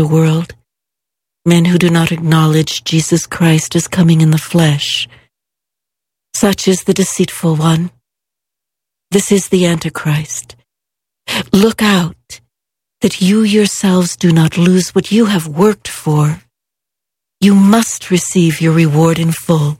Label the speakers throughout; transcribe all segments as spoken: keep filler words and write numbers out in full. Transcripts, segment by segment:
Speaker 1: the world, men who do not acknowledge Jesus Christ as coming in the flesh. Such is the deceitful one. This is the Antichrist. Look out, that you yourselves do not lose what you have worked for. You must receive your reward in full.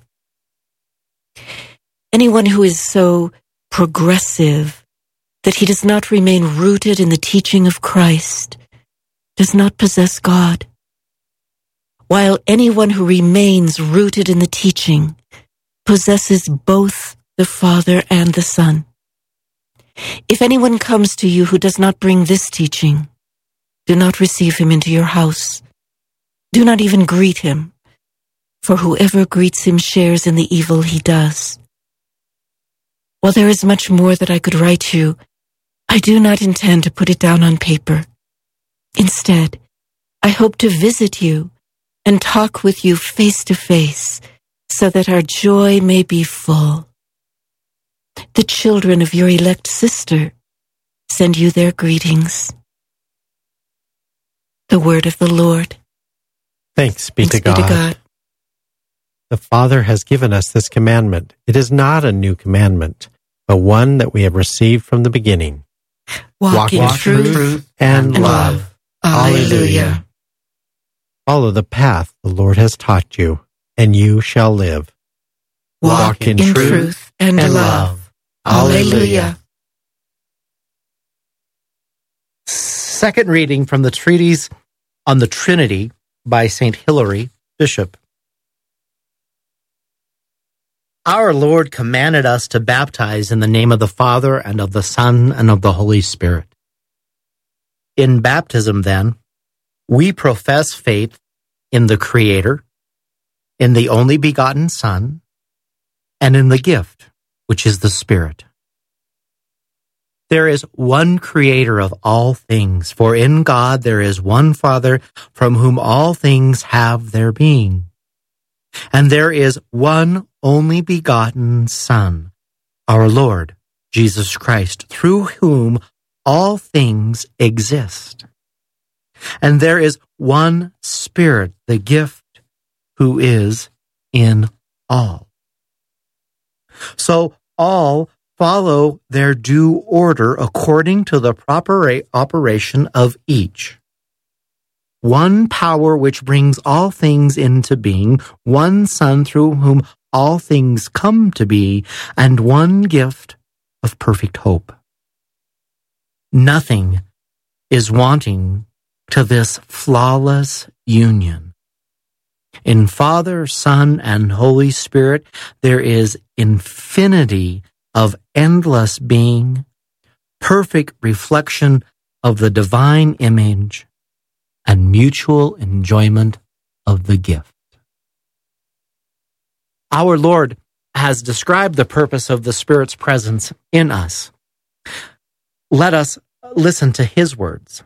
Speaker 1: Anyone who is so progressive that he does not remain rooted in the teaching of Christ does not possess God, while anyone who remains rooted in the teaching possesses both the Father and the Son. If anyone comes to you who does not bring this teaching, do not receive him into your house. Do not even greet him, for whoever greets him shares in the evil he does. While there is much more that I could write you, I do not intend to put it down on paper. Instead, I hope to visit you and talk with you face to face, so that our joy may be full. The children of your elect sister send you their greetings. The word of the Lord.
Speaker 2: Thanks be,
Speaker 1: Thanks
Speaker 2: to, God.
Speaker 1: be to God.
Speaker 2: The Father has given us this commandment. It is not a new commandment, but one that we have received from the beginning.
Speaker 1: Walk,
Speaker 2: Walk
Speaker 1: in,
Speaker 2: in
Speaker 1: truth,
Speaker 2: truth and,
Speaker 1: and
Speaker 2: love.
Speaker 1: love. Alleluia.
Speaker 2: Follow the path the Lord has taught you, and you shall live.
Speaker 1: Walk,
Speaker 2: Walk in,
Speaker 1: in
Speaker 2: truth,
Speaker 1: truth and,
Speaker 2: and
Speaker 1: love.
Speaker 2: love.
Speaker 1: Alleluia.
Speaker 3: Second reading from the Treatise on the Trinity by Saint Hilary, Bishop. Our Lord commanded us to baptize in the name of the Father, and of the Son, and of the Holy Spirit. In baptism, then, we profess faith in the Creator, in the only begotten Son, and in the gift, which is the Spirit. There is one Creator of all things, for in God there is one Father, from whom all things have their being. And there is one only begotten Son, our Lord, Jesus Christ, through whom all things exist. And there is one Spirit, the gift, who is in all. So all follow their due order according to the proper operation of each. One power which brings all things into being, one Son through whom all things come to be, and one gift of perfect hope. Nothing is wanting to this flawless union. In Father, Son, and Holy Spirit, there is infinity of endless being, perfect reflection of the divine image, and mutual enjoyment of the gift. Our Lord has described the purpose of the Spirit's presence in us. Let us listen to his words.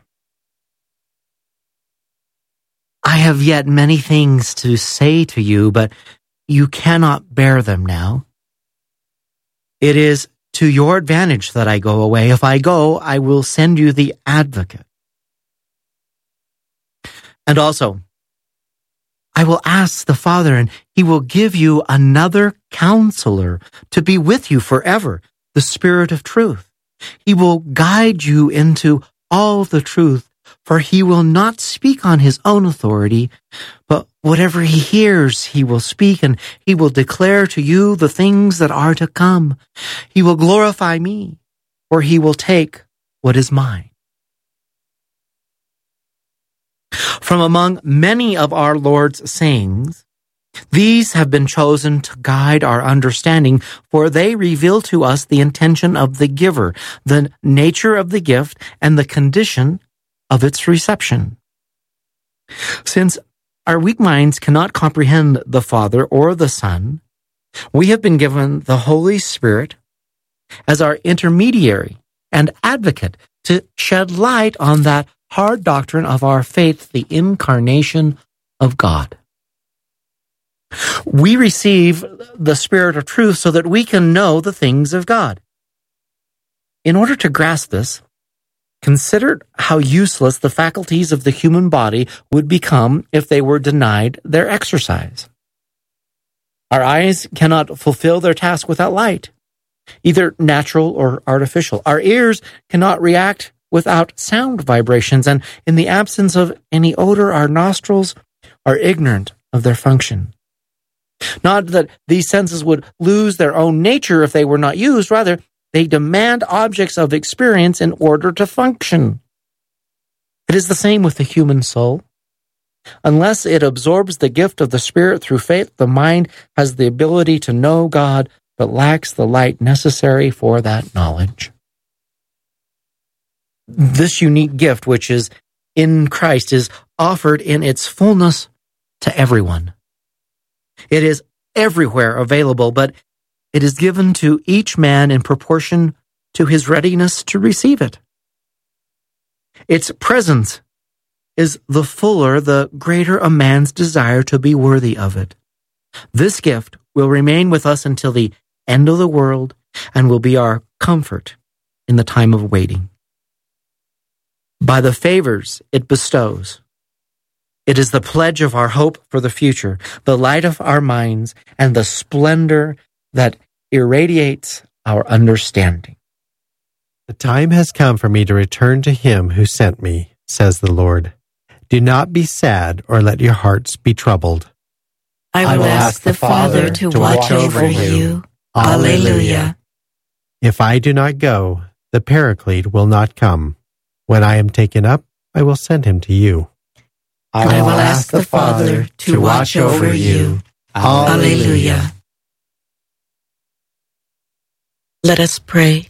Speaker 3: I have yet many things to say to you, but you cannot bear them now. It is to your advantage that I go away. If I go, I will send you the Advocate. And also, I will ask the Father, and he will give you another counselor to be with you forever, the Spirit of truth. He will guide you into all the truth, for he will not speak on his own authority, but whatever he hears, he will speak, and he will declare to you the things that are to come. He will glorify me, for he will take what is mine. From among many of our Lord's sayings, these have been chosen to guide our understanding, for they reveal to us the intention of the giver, the nature of the gift, and the condition of its reception. Since our weak minds cannot comprehend the Father or the Son, we have been given the Holy Spirit as our intermediary and advocate to shed light on that hard doctrine of our faith, the incarnation of God. We receive the Spirit of truth so that we can know the things of God. In order to grasp this, Consider how useless the faculties of the human body would become if they were denied their exercise. Our eyes cannot fulfill their task without light, either natural or artificial. Our ears cannot react without sound vibrations, and in the absence of any odor, our nostrils are ignorant of their function. Not that these senses would lose their own nature if they were not used, rather, they demand objects of experience in order to function. It is the same with the human soul. Unless it absorbs the gift of the Spirit through faith, the mind has the ability to know God, but lacks the light necessary for that knowledge. This unique gift, which is in Christ, is offered in its fullness to everyone. It is everywhere available, but it is given to each man in proportion to his readiness to receive it. Its presence is the fuller, the greater a man's desire to be worthy of it. This gift will remain with us until the end of the world and will be our comfort in the time of waiting. By the favors it bestows, it is the pledge of our hope for the future, the light of our minds, and the splendor that irradiates our understanding.
Speaker 2: The time has come for me to return to him who sent me, says the Lord. Do not be sad or let your hearts be troubled.
Speaker 1: I will ask the Father to watch over you. Alleluia.
Speaker 2: If I do not go, the Paraclete will not come. When I am taken up, I will send him to you.
Speaker 1: I will ask the Father to watch over you. Alleluia. Let us pray.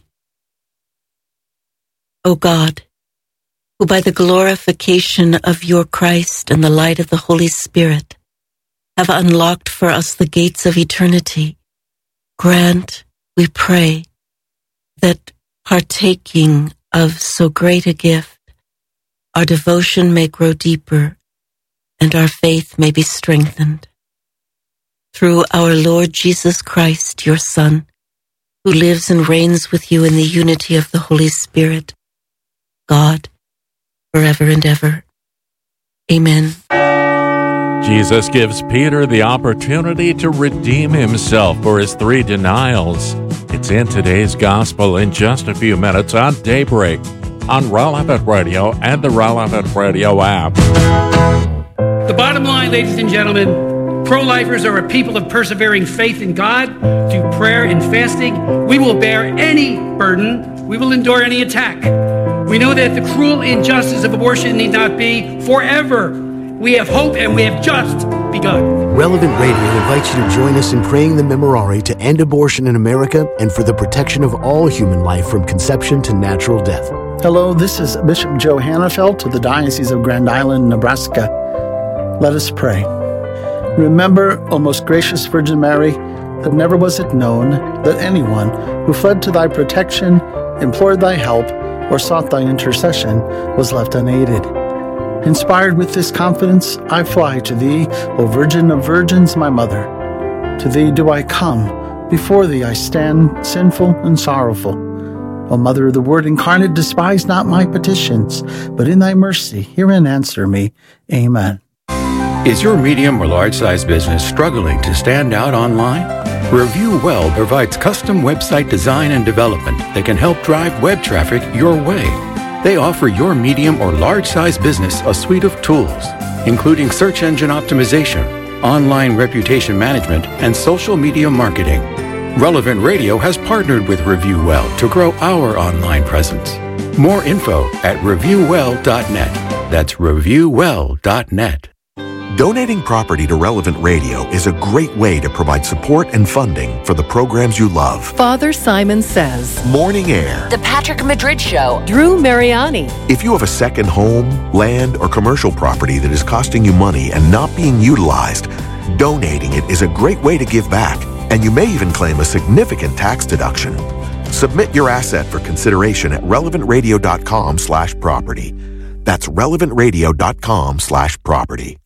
Speaker 1: O God, who by the glorification of your Christ and the light of the Holy Spirit have unlocked for us the gates of eternity, grant, we pray, that partaking of so great a gift, our devotion may grow deeper and our faith may be strengthened. Through our Lord Jesus Christ, your Son, who lives and reigns with you in the unity of the Holy Spirit, God, forever and ever. Amen.
Speaker 4: Jesus gives Peter the opportunity to redeem himself for his three denials. It's in today's gospel in just a few minutes on Daybreak, on Relevant Radio and the Relevant Radio app.
Speaker 5: The bottom line, ladies and gentlemen, pro-lifers are a people of persevering faith in God. Through prayer and fasting, we will bear any burden. We will endure any attack. We know that the cruel injustice of abortion need not be forever. We have hope and we have just begun.
Speaker 6: Relevant Radio invites you to join us in praying the Memorare to end abortion in America and for the protection of all human life from conception to natural death.
Speaker 7: Hello, this is Bishop Joe Hannafelt of the Diocese of Grand Island, Nebraska. Let us pray. Remember, O most gracious Virgin Mary, that never was it known that anyone who fled to thy protection, implored thy help, or sought thy intercession was left unaided. Inspired with this confidence, I fly to thee, O Virgin of Virgins, my mother. To thee do I come, before thee I stand, sinful and sorrowful. O Mother of the Word incarnate, despise not my petitions, but in thy mercy hear and answer me. Amen.
Speaker 8: Is your medium or large-size business struggling to stand out online? Review Well provides custom website design and development that can help drive web traffic your way. They offer your medium or large-size business a suite of tools, including search engine optimization, online reputation management, and social media marketing. Relevant Radio has partnered with Review Well to grow our online presence. More info at review well dot net. That's review well dot net.
Speaker 9: Donating property to Relevant Radio is a great way to provide support and funding for the programs you love.
Speaker 10: Father Simon Says,
Speaker 9: Morning Air,
Speaker 11: The Patrick Madrid Show,
Speaker 10: Drew Mariani.
Speaker 9: If you have a second home, land, or commercial property that is costing you money and not being utilized, donating it is a great way to give back, and you may even claim a significant tax deduction. Submit your asset for consideration at relevant radio dot com slash property. That's relevant radio dot com slash property.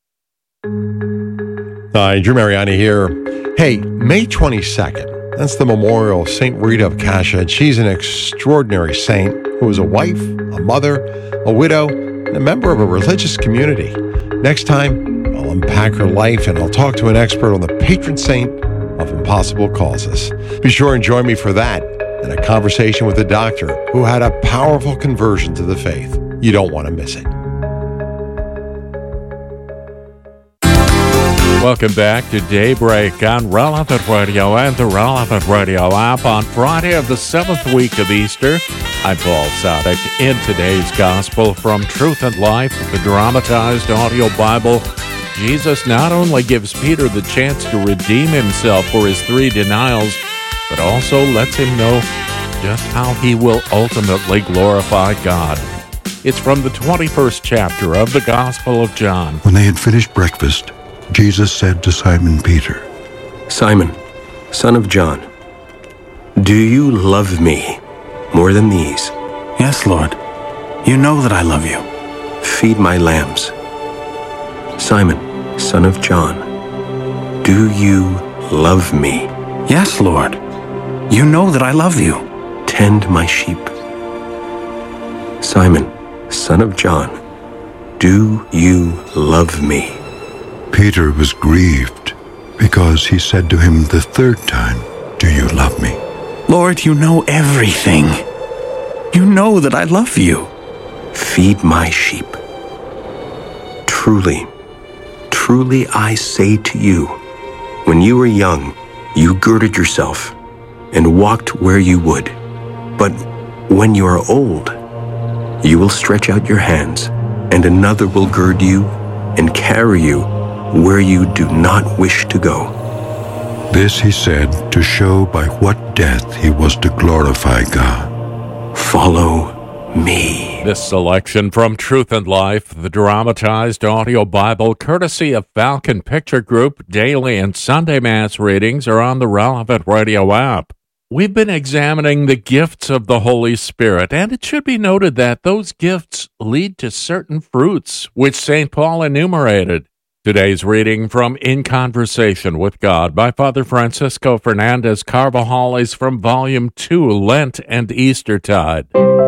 Speaker 12: Hi, Drew Mariani here. Hey, May twenty-second, that's the memorial of Saint Rita of Cashel. She's an extraordinary saint who was a wife, a mother, a widow, and a member of a religious community. Next time, I'll unpack her life and I'll talk to an expert on the patron saint of impossible causes. Be sure and join me for that and a conversation with a doctor who had a powerful conversion to the faith. You don't want to miss it.
Speaker 4: Welcome back to Daybreak on Relevant Radio and the Relevant Radio app on Friday of the seventh week of Easter. I'm Paul Sadek. In today's Gospel from Truth and Life, the dramatized audio Bible, Jesus not only gives Peter the chance to redeem himself for his three denials, but also lets him know just how he will ultimately glorify God. It's from the twenty-first chapter of the Gospel of John.
Speaker 11: When they had finished breakfast, Jesus said to Simon Peter,
Speaker 13: Simon, son of John, do you love me more than these?
Speaker 14: Yes, Lord. You know that I love you.
Speaker 13: Feed my lambs. Simon, son of John, do you love me?
Speaker 14: Yes, Lord. You know that I love you.
Speaker 13: Tend my sheep. Simon, son of John, do you love me?
Speaker 11: Peter was grieved because he said to him the third time, do you love me?
Speaker 14: Lord, you know everything. You know that I love you.
Speaker 13: Feed my sheep. Truly, truly I say to you, when you were young, you girded yourself and walked where you would. But when you are old, you will stretch out your hands, and another will gird you and carry you where you do not wish to go.
Speaker 11: This he said to show by what death he was to glorify God.
Speaker 13: Follow me.
Speaker 4: This selection from Truth and Life, the dramatized audio Bible, courtesy of Falcon Picture Group, daily and Sunday Mass readings are on the Relevant Radio app. We've been examining the gifts of the Holy Spirit, and it should be noted that those gifts lead to certain fruits, which Saint Paul enumerated. Today's reading from In Conversation with God by Father Francisco Fernandez Carvajal is from Volume two, Lent and Eastertide.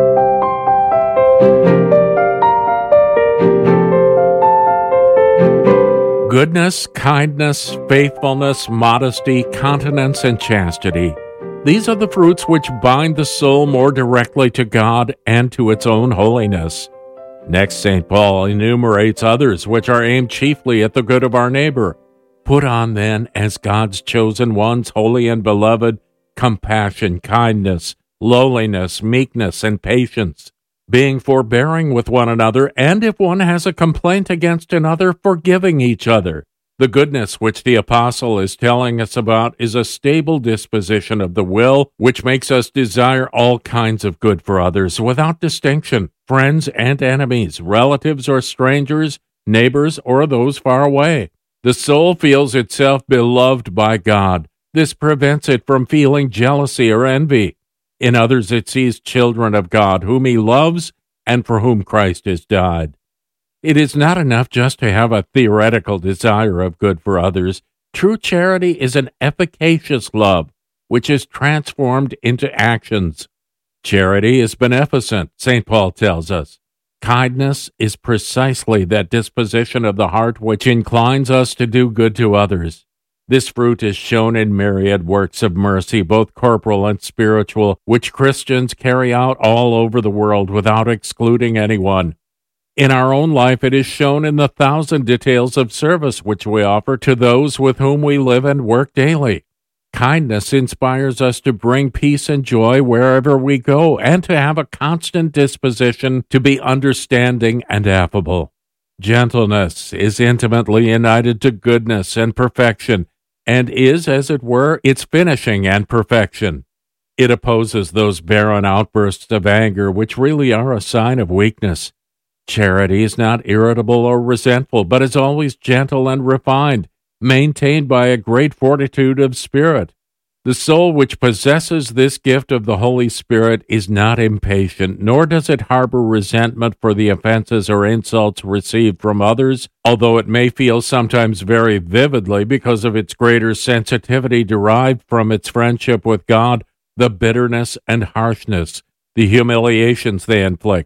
Speaker 4: Goodness, kindness, faithfulness, modesty, continence, and chastity. These are the fruits which bind the soul more directly to God and to its own holiness. Next, Saint Paul enumerates others which are aimed chiefly at the good of our neighbor. Put on then, as God's chosen ones, holy and beloved, compassion, kindness, lowliness, meekness, and patience, being forbearing with one another, and if one has a complaint against another, forgiving each other. The goodness which the apostle is telling us about is a stable disposition of the will, which makes us desire all kinds of good for others without distinction, friends and enemies, relatives or strangers, neighbors or those far away. The soul feels itself beloved by God. This prevents it from feeling jealousy or envy. In others it sees children of God whom he loves and for whom Christ has died. It is not enough just to have a theoretical desire of good for others. True charity is an efficacious love, which is transformed into actions. Charity is beneficent, Saint Paul tells us. Kindness is precisely that disposition of the heart which inclines us to do good to others. This fruit is shown in myriad works of mercy, both corporal and spiritual, which Christians carry out all over the world without excluding anyone. In our own life, it is shown in the thousand details of service which we offer to those with whom we live and work daily. Kindness inspires us to bring peace and joy wherever we go, and to have a constant disposition to be understanding and affable. Gentleness is intimately united to goodness and perfection, and is, as it were, its finishing and perfection. It opposes those barren outbursts of anger which really are a sign of weakness. Charity is not irritable or resentful, but is always gentle and refined, maintained by a great fortitude of spirit. The soul which possesses this gift of the Holy Spirit is not impatient, nor does it harbor resentment for the offenses or insults received from others, although it may feel sometimes very vividly, because of its greater sensitivity derived from its friendship with God, the bitterness and harshness, the humiliations they inflict,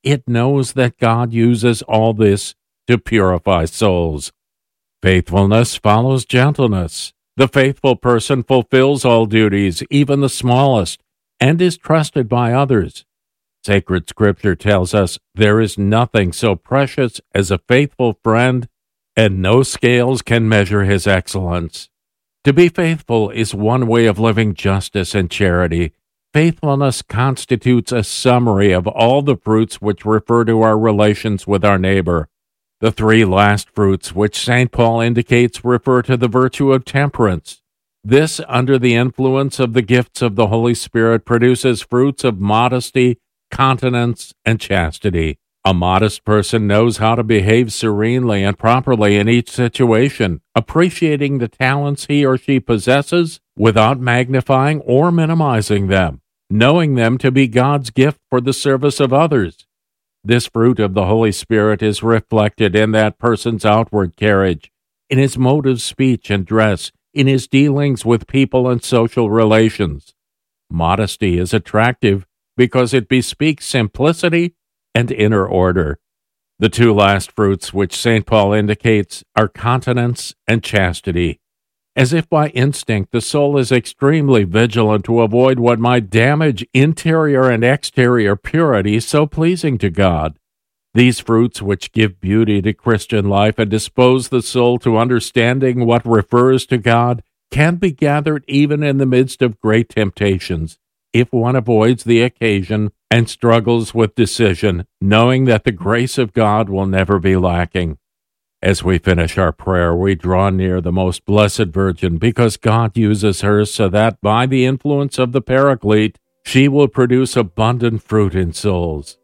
Speaker 4: it knows that God uses all this to purify souls. Faithfulness follows gentleness. The faithful person fulfills all duties, even the smallest, and is trusted by others. Sacred Scripture tells us there is nothing so precious as a faithful friend, and no scales can measure his excellence. To be faithful is one way of living justice and charity. Faithfulness constitutes a summary of all the fruits which refer to our relations with our neighbor. The three last fruits which Saint Paul indicates refer to the virtue of temperance. This, under the influence of the gifts of the Holy Spirit, produces fruits of modesty, continence, and chastity. A modest person knows how to behave serenely and properly in each situation, appreciating the talents he or she possesses without magnifying or minimizing them, knowing them to be God's gift for the service of others. This fruit of the Holy Spirit is reflected in that person's outward carriage, in his mode of speech and dress, in his dealings with people and social relations. Modesty is attractive because it bespeaks simplicity and inner order. The two last fruits which Saint Paul indicates are continence and chastity. As if by instinct, the soul is extremely vigilant to avoid what might damage interior and exterior purity so pleasing to God. These fruits, which give beauty to Christian life and dispose the soul to understanding what refers to God, can be gathered even in the midst of great temptations, if one avoids the occasion and struggles with decision, knowing that the grace of God will never be lacking. As we finish our prayer, we draw near the Most Blessed Virgin, because God uses her so that by the influence of the Paraclete, she will produce abundant fruit in souls.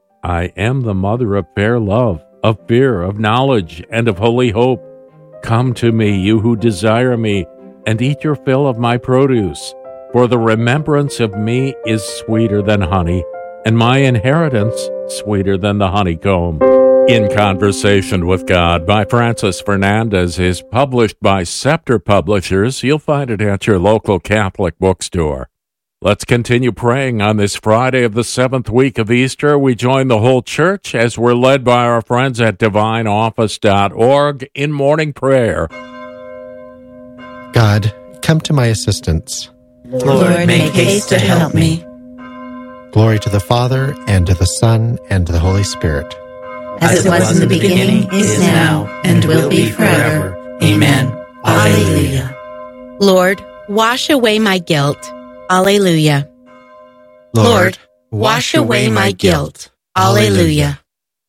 Speaker 4: I am the mother of fair love, of fear, of knowledge, and of holy hope. Come to me, you who desire me, and eat your fill of my produce. For the remembrance of me is sweeter than honey, and my inheritance sweeter than the honeycomb. In Conversation with God by Francis Fernandez is published by Scepter Publishers. You'll find it at your local Catholic bookstore. Let's continue praying on this Friday of the seventh week of Easter. We join the whole church as we're led by our friends at divine office dot org in morning prayer.
Speaker 2: God, come to my assistance.
Speaker 1: Lord, make haste to help me.
Speaker 2: Glory to the Father, and to the Son, and to the Holy Spirit.
Speaker 1: As it was in the beginning, is now, and will be forever. Amen. Alleluia.
Speaker 15: Lord, wash away my guilt. Alleluia. Lord, wash away my guilt. Alleluia.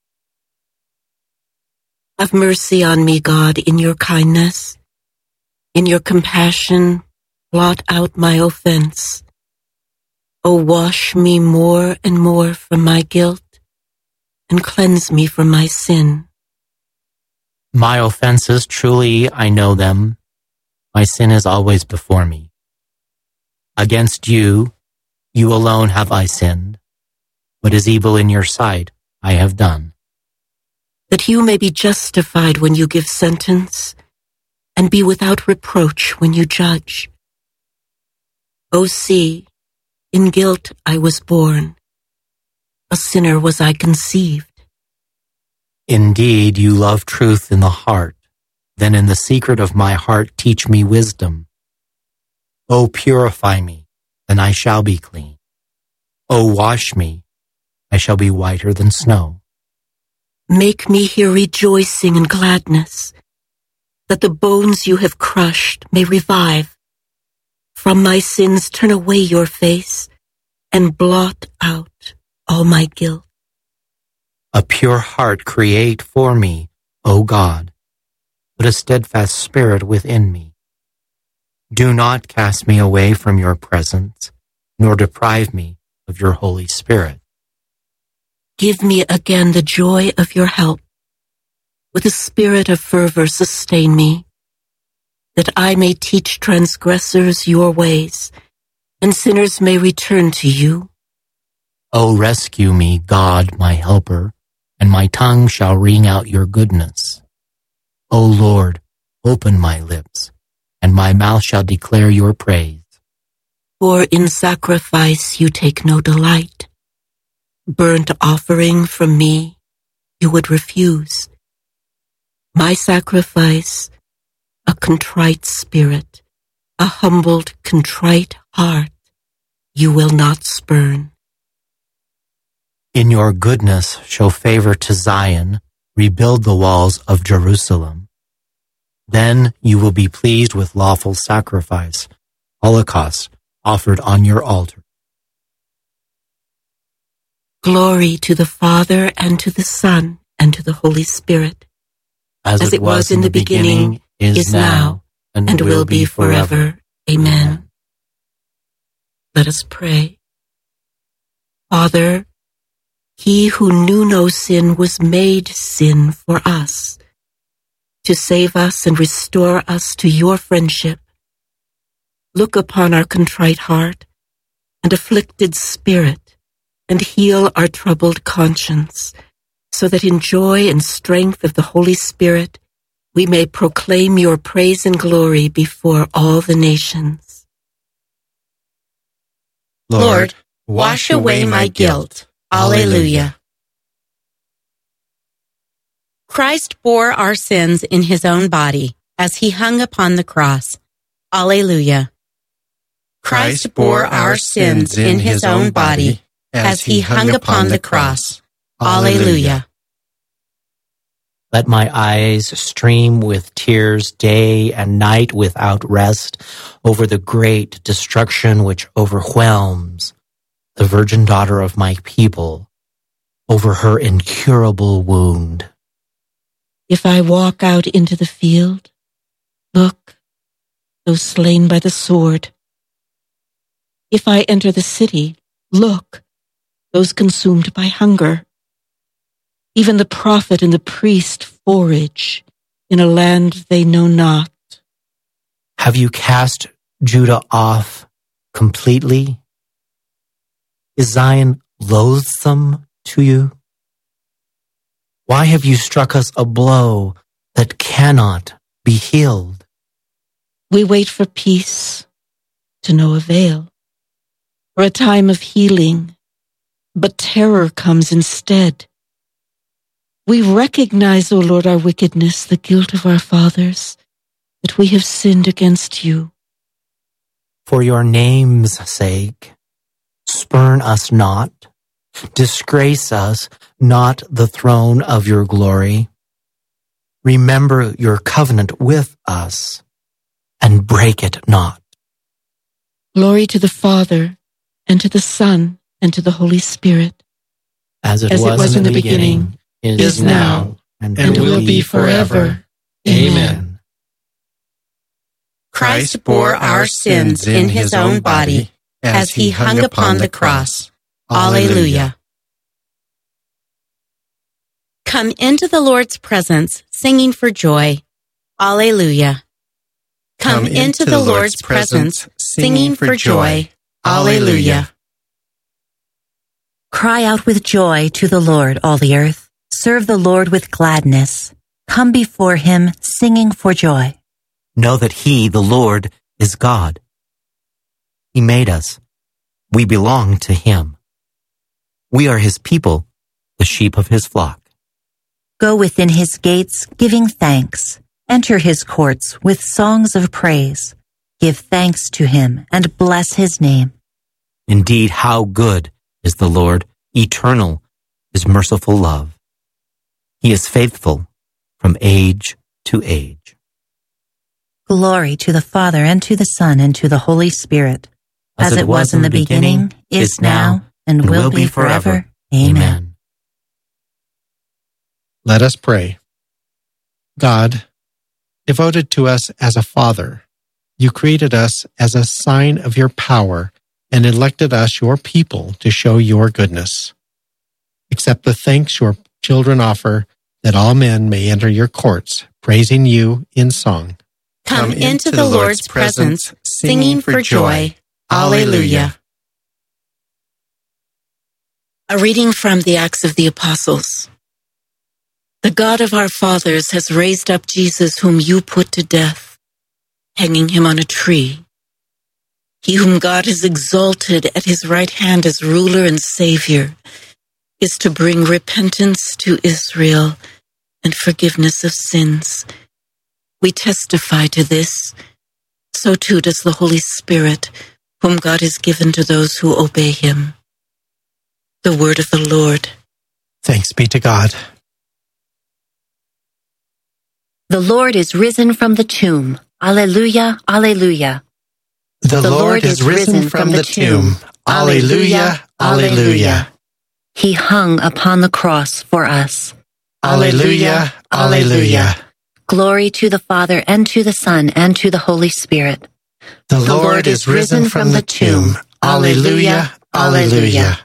Speaker 1: Have mercy on me, God, in your kindness. In your compassion, blot out my offense. O wash me more and more from my guilt, and cleanse me from my sin.
Speaker 3: My offenses, truly I know them. My sin is always before me. Against you, you alone have I sinned. What is evil in your sight, I have done.
Speaker 1: That you may be justified when you give sentence, and be without reproach when you judge. O see, in guilt I was born. A sinner was I conceived.
Speaker 3: Indeed, you love truth in the heart. Then in the secret of my heart teach me wisdom. O purify me, then I shall be clean. O wash me, I shall be whiter than snow.
Speaker 1: Make me hear rejoicing and gladness, that the bones you have crushed may revive. From my sins turn away your face, and blot out all my guilt.
Speaker 3: A pure heart create for me, O God. Put a steadfast spirit within me. Do not cast me away from your presence, nor deprive me of your Holy Spirit.
Speaker 1: Give me again the joy of your help. With a spirit of fervor sustain me, that I may teach transgressors your ways, and sinners may return to you.
Speaker 3: O rescue me, God, my helper, and my tongue shall ring out your goodness. O Lord, open my lips, and my mouth shall declare your praise.
Speaker 1: For in sacrifice you take no delight. burnt offering from me you would refuse. My sacrifice, a contrite spirit, a humbled, contrite heart, you will not spurn.
Speaker 3: In your goodness show favor to Zion, rebuild the walls of Jerusalem. Then you will be pleased with lawful sacrifice, holocaust offered on your altar.
Speaker 1: Glory to the Father, and to the Son, and to the Holy Spirit.
Speaker 3: As,
Speaker 1: As
Speaker 3: it was in the beginning, is now, and,
Speaker 1: and
Speaker 3: will,
Speaker 1: will
Speaker 3: be
Speaker 1: be forever.
Speaker 3: forever.
Speaker 1: Amen. Let us pray. Father, he who knew no sin was made sin for us, to save us and restore us to your friendship. Look upon our contrite heart and afflicted spirit, and heal our troubled conscience, so that in joy and strength of the Holy Spirit we may proclaim your praise and glory before all the nations.
Speaker 15: Lord, wash away my guilt. Alleluia. Christ bore our sins in his own body as he hung upon the cross. Alleluia. Christ bore our sins in his own body as he hung upon the cross. Alleluia.
Speaker 3: Let my eyes stream with tears day and night without rest over the great destruction which overwhelms the virgin daughter of my people, over her incurable wound.
Speaker 1: If I walk out into the field, look, those slain by the sword. If I enter the city, look, those consumed by hunger. Even the prophet and the priest forage in a land they know not.
Speaker 3: Have you cast Judah off completely? Is Zion loathsome to you? Why have you struck us a blow that cannot be healed?
Speaker 1: We wait for peace, to no avail, for a time of healing, but terror comes instead. We recognize, O Lord, our wickedness, the guilt of our fathers, that we have sinned against you.
Speaker 3: For your name's sake, spurn us not, disgrace us not the throne of your glory. Remember your covenant with us, and break it not.
Speaker 1: Glory to the Father, and to the Son, and to the Holy Spirit.
Speaker 3: As it,
Speaker 1: As
Speaker 3: was,
Speaker 1: it was
Speaker 3: in the
Speaker 1: in the
Speaker 3: beginning,
Speaker 1: beginning
Speaker 3: is,
Speaker 1: is
Speaker 3: now,
Speaker 1: now,
Speaker 3: and,
Speaker 1: and
Speaker 3: will,
Speaker 1: will
Speaker 3: be
Speaker 1: be
Speaker 3: forever.
Speaker 1: forever.
Speaker 3: Amen.
Speaker 15: Christ bore our sins in his own body as he hung upon the cross. Alleluia. Come into the Lord's presence, singing for joy. Alleluia. Come into the Lord's presence, singing for joy. Alleluia.
Speaker 16: Cry out with joy to the Lord, all the earth. Serve the Lord with gladness. Come before him, singing for joy.
Speaker 3: Know that he, the Lord, is God. He made us. We belong to him. We are his people, the sheep of his flock.
Speaker 16: Go within his gates, giving thanks. Enter his courts with songs of praise. Give thanks to him and bless his name.
Speaker 3: Indeed, how good is the Lord, eternal is merciful love. He is faithful from age to age.
Speaker 16: Glory to the Father, and to the Son, and to the Holy Spirit, as, as it was in the beginning, is now, and, and will, will be forever. Amen.
Speaker 2: Let us pray. God, devoted to us as a Father, you created us as a sign of your power and elected us your people to show your goodness. Accept the thanks your children offer, that all men may enter your courts, praising you in song.
Speaker 15: Come into the Lord's presence, singing for joy. Alleluia.
Speaker 1: A reading from the Acts of the Apostles. The God of our fathers has raised up Jesus, whom you put to death, hanging him on a tree. He whom God has exalted at his right hand as ruler and Savior, is to bring repentance to Israel and forgiveness of sins. We testify to this. So too does the Holy Spirit, whom God has given to those who obey him. The word of the Lord.
Speaker 2: Thanks be to God.
Speaker 16: The Lord is risen from the tomb. Alleluia, alleluia.
Speaker 2: The, the Lord, Lord is risen, risen from, from the tomb. Alleluia, alleluia.
Speaker 16: He hung upon the cross for us.
Speaker 2: Alleluia, alleluia.
Speaker 16: Glory to the Father, and to the Son, and to the Holy Spirit.
Speaker 2: The, the Lord, Lord is risen, risen from the tomb. Alleluia, alleluia.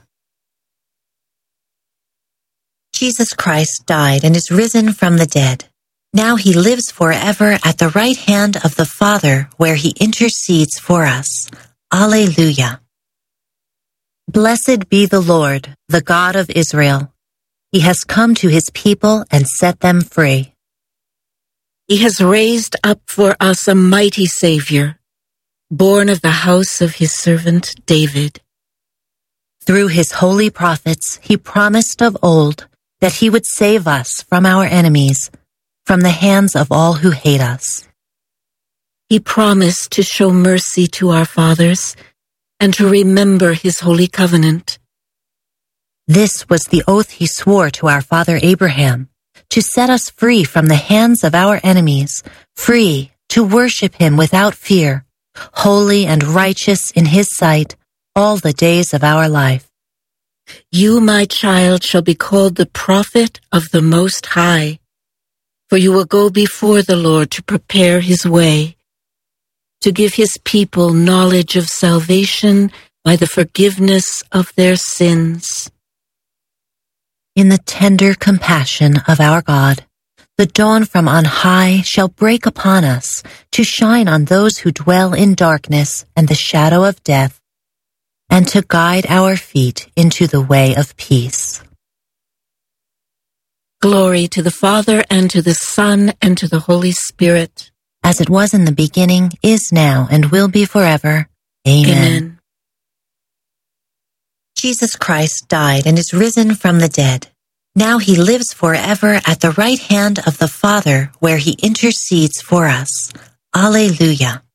Speaker 16: Jesus Christ died and is risen from the dead. Now he lives forever at the right hand of the Father, where he intercedes for us. Alleluia. Blessed be the Lord, the God of Israel. He has come to his people and set them free.
Speaker 1: He has raised up for us a mighty Savior, born of the house of his servant David.
Speaker 16: Through his holy prophets, he promised of old that he would save us from our enemies, from the hands of all who hate us.
Speaker 1: He promised to show mercy to our fathers and to remember his holy covenant.
Speaker 16: This was the oath he swore to our father Abraham, to set us free from the hands of our enemies, free to worship him without fear, holy and righteous in his sight all the days of our life.
Speaker 1: You, my child, shall be called the prophet of the Most High, for you will go before the Lord to prepare his way, to give his people knowledge of salvation by the forgiveness of their sins.
Speaker 16: In the tender compassion of our God, the dawn from on high shall break upon us to shine on those who dwell in darkness and the shadow of death, and to guide our feet into the way of peace.
Speaker 1: Glory to the Father, and to the Son, and to the Holy Spirit.
Speaker 16: As it was in the beginning, is now, and will be forever. Amen.
Speaker 1: Amen.
Speaker 16: Jesus Christ died and is risen from the dead. Now he lives forever at the right hand of the Father, where he intercedes for us. Alleluia.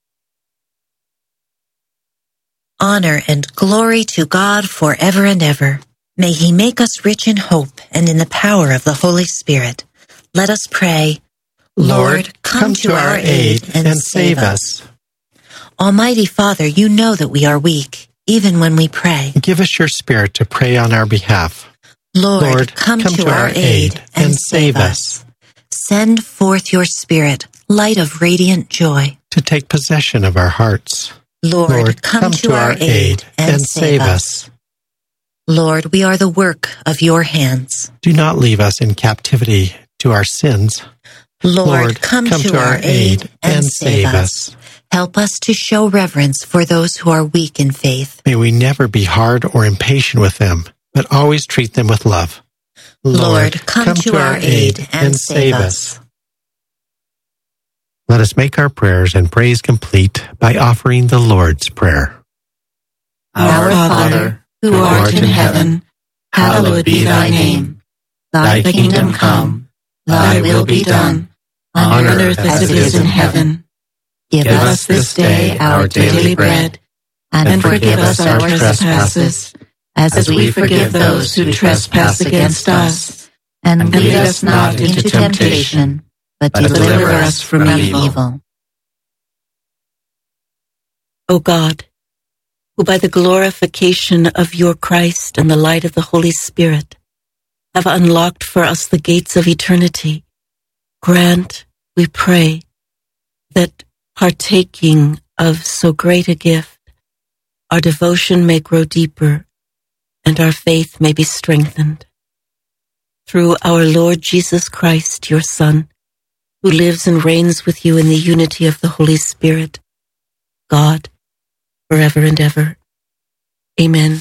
Speaker 16: Honor and glory to God forever and ever. May he make us rich in hope and in the power of the Holy Spirit. Let us pray.
Speaker 2: Lord, come, come to our aid and, and save us.
Speaker 16: Almighty Father, you know that we are weak, even when we pray.
Speaker 2: Give us your Spirit to pray on our behalf.
Speaker 16: Lord, Lord come, come to, to our aid and, and save us. Send forth your Spirit, light of radiant joy,
Speaker 2: to take possession of our hearts.
Speaker 16: Lord, Lord come, come to, to our aid and, and save us. Lord, we are the work of your hands.
Speaker 2: Do not leave us in captivity to our sins.
Speaker 16: Lord, Lord come, come to, to our aid and, and save us. us. Help us to show reverence for those who are weak in faith.
Speaker 2: May we never be hard or impatient with them, but always treat them with love.
Speaker 16: Lord, Lord come, come to, to our aid and, and save us. us.
Speaker 2: Let us make our prayers and praise complete by offering the Lord's Prayer.
Speaker 1: Our Father, who art in heaven, hallowed be thy name. Thy kingdom come, thy will be done, on earth as it is in heaven. Give us this day our daily bread, and forgive us our trespasses, as we forgive those who trespass against us. And lead us not into temptation, but deliver us from evil. O God, who by the glorification of your Christ and the light of the Holy Spirit have unlocked for us the gates of eternity, grant, we pray, that partaking of so great a gift, our devotion may grow deeper and our faith may be strengthened. Through our Lord Jesus Christ, your Son, who lives and reigns with you in the unity of the Holy Spirit, God, forever and ever. Amen.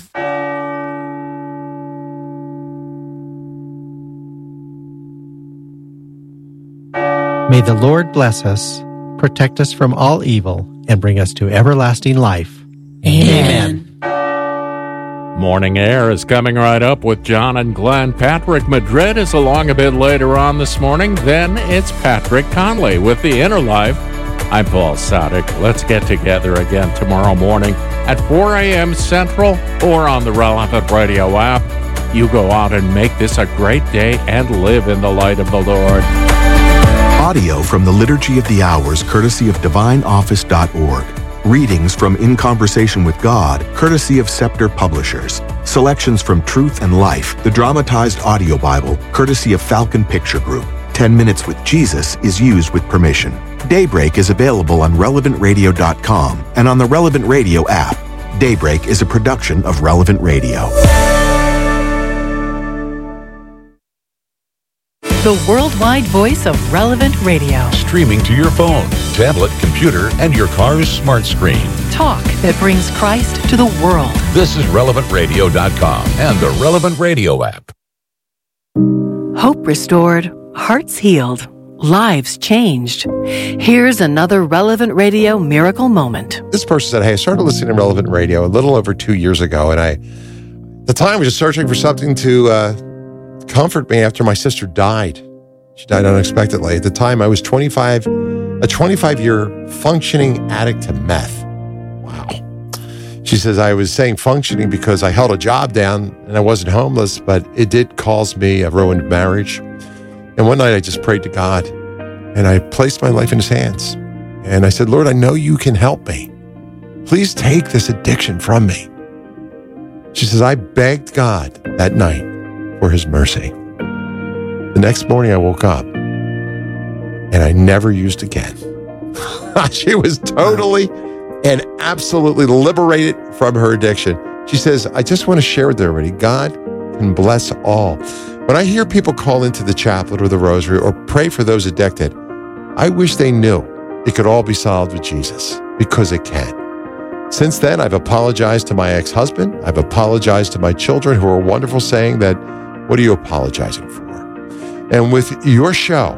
Speaker 2: May the Lord bless us, protect us from all evil, and bring us to everlasting life.
Speaker 1: Amen.
Speaker 4: Morning Air is coming right up with John and Glenn. Patrick Madrid is along a bit later on this morning. Then it's Patrick Conley with the Inner Life. I'm Paul Sadek. Let's get together again tomorrow morning at four a.m. Central or on the Relevant Radio app. You go out and make this a great day and live in the light of the Lord.
Speaker 9: Audio from the Liturgy of the Hours, courtesy of divine office dot org. Readings from In Conversation with God, courtesy of Scepter Publishers. Selections from Truth and Life, the dramatized audio Bible, courtesy of Falcon Picture Group. Ten Minutes with Jesus is used with permission. Daybreak is available on relevant radio dot com and on the Relevant Radio app. Daybreak is a production of Relevant Radio.
Speaker 10: The worldwide voice of Relevant Radio.
Speaker 17: Streaming to your phone, tablet, computer, and your car's smart screen.
Speaker 10: Talk that brings Christ to the world.
Speaker 17: This is relevant radio dot com and the Relevant Radio app.
Speaker 10: Hope restored, hearts healed, lives changed. Here's another Relevant Radio miracle moment.
Speaker 12: This person said, hey, I started listening to Relevant Radio a little over two years ago, and I, at the time, was just searching for something to uh, comfort me after my sister died. She died unexpectedly. At the time, I was twenty-five, a twenty-five-year functioning addict to meth. Wow. She says, I was saying functioning because I held a job down and I wasn't homeless, but it did cause me a ruined marriage. And one night I just prayed to God and I placed my life in his hands. And I said, Lord, I know you can help me. Please take this addiction from me. She says, I begged God that night for his mercy. The next morning I woke up and I never used again. She was totally and absolutely liberated from her addiction. She says, I just want to share with everybody, God can bless all. When I hear people call into the chaplet or the rosary or pray for those addicted, I wish they knew it could all be solved with Jesus, because it can. Since then, I've apologized to my ex-husband. I've apologized to my children, who are wonderful, saying that, what are you apologizing for? And with your show,